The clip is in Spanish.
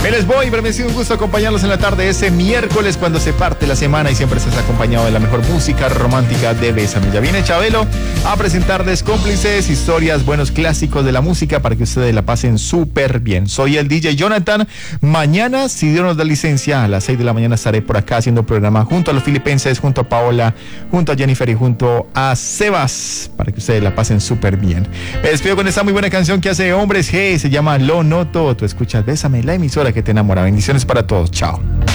Me les voy, pero me ha sido un gusto acompañarlos en la tarde ese miércoles cuando se parte la semana y siempre estás acompañado de la mejor música romántica de Bésame. Ya viene Chabelo a presentarles cómplices, historias, buenos clásicos de la música para que ustedes la pasen súper bien. Soy el DJ Jonathan. Mañana, si Dios nos da licencia, a las 6 de la mañana estaré por acá haciendo programa junto a los filipenses, junto a Paola, junto a Jennifer y junto a Sebas para que ustedes la pasen súper bien. Me despido con esta muy buena canción que hace Hombres G, se llama Lo Noto. Tú escuchas Bésame, la emisora que te enamora. Bendiciones para todos. Chao.